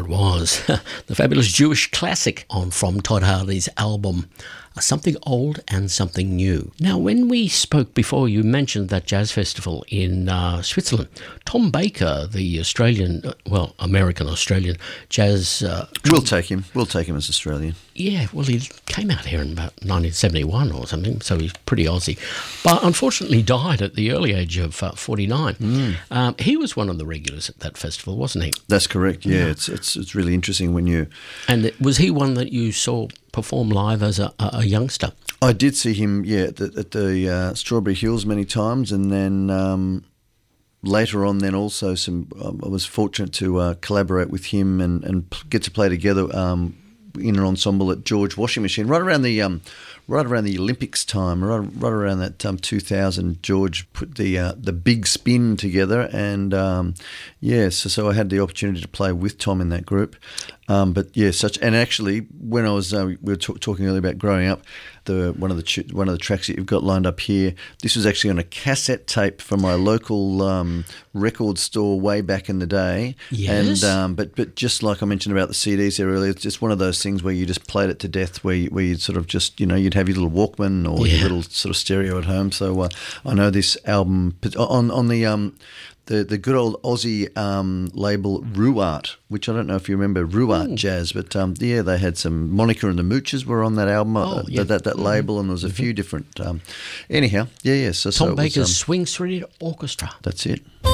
it was. The fabulous Jewish classic from Todd Hardy's album, Something Old and Something New. Now, when we spoke before, you mentioned that jazz festival in Switzerland. Tom Baker, the American-Australian jazz... We'll take him as Australian. Yeah, well, he came out here in about 1971 or something, so he's pretty Aussie. But unfortunately died at the early age of 49. He was one of the regulars at that festival, wasn't he? That's correct, yeah. It's really interesting when you... And was he one that you saw perform live as a youngster? I did see him, at the Strawberry Hills many times, and then... later on, then also I was fortunate to collaborate with him and get to play together in an ensemble at George Washing Machine right around the Olympics time, right around that 2000. George put the big spin together, and so I had the opportunity to play with Tom in that group. And actually, when I was we were talking earlier about growing up, one of the tracks that you've got lined up here, this was actually on a cassette tape from my local record store way back in the day. Yes. And but just like I mentioned about the CDs there earlier, it's just one of those things where you just played it to death, where you'd sort of just you'd have your little Walkman or your little sort of stereo at home. So I know this album on the good old Aussie label Ruart, which I don't know if you remember Ruart Jazz, but they had some Monica and the Mooches were on that album, that label, and there was a few different. So Tom Baker's Swing Threaded Orchestra. That's it.